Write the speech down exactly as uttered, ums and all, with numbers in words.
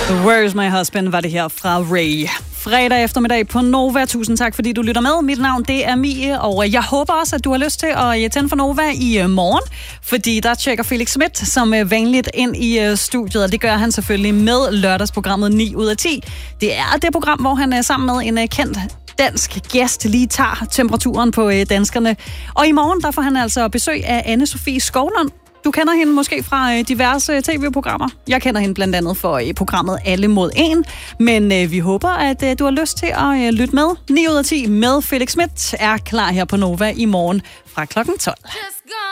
Where's My Husband var det her fra Ray. Fredag eftermiddag på Nova. Tusind tak, fordi du lytter med. Mit navn, det er Mie, og jeg håber også, at du har lyst til at tænde for Nova i morgen, fordi der tjekker Felix Smith som vanligt ind i studiet, og det gør han selvfølgelig med lørdagsprogrammet ni ud af ti. Det er det program, hvor han sammen med en kendt dansk gæst lige tager temperaturen på danskerne. Og i morgen, der får han altså besøg af Anne-Sophie Skovlund. Du kender hende måske fra diverse tv-programmer. Jeg kender hende blandt andet for programmet Alle mod en. Men øh, vi håber, at øh, du har lyst til at øh, lytte med. ni ud af ti med Felix Smith er klar her på Nova i morgen fra klokken tolv.